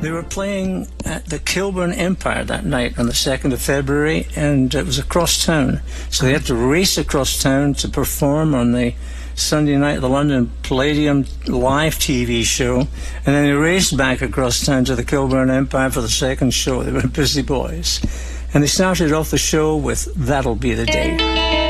They were playing at the Kilburn Empire that night on the 2nd of February, and it was across town. So they had to race across town to perform on the Sunday night at the London Palladium live TV show, and then they raced back across town to the Kilburn Empire for the second show. They were busy boys. And they started off the show with That'll Be the Day.